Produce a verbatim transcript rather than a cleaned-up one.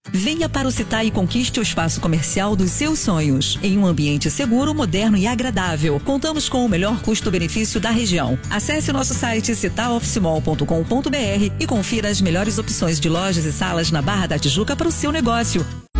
Venha para o Citai e conquiste o espaço comercial dos seus sonhos, em um ambiente seguro, moderno e agradável. Contamos com o melhor custo-benefício da região. Acesse nosso site citai office mall ponto com ponto br e confira as melhores opções de lojas e salas na Barra da Tijuca para o seu negócio.